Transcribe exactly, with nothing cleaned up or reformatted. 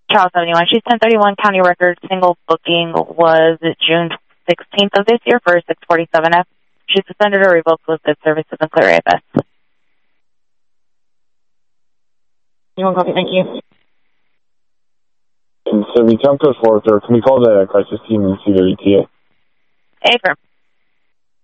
Child seventy-one. She's ten thirty-one. County record. Single booking was June sixteenth of this year for six forty-seven F. She's suspended or revoked with good services and clear A F S. You want copy? Thank you. And so we jump to fourth, or can we call the crisis team and see their E T A? Affirm.